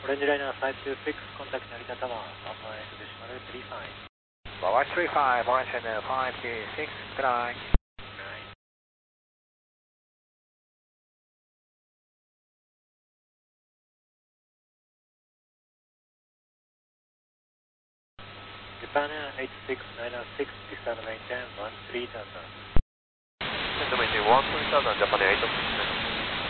Orange Liner 526, contact Narita Tower, Alpha and decimal 35. Alpha 35, Orange Liner 526, good night. Japan Air 86906, 67 maintain 13,000. maintain 13,000, Japan Air 86906.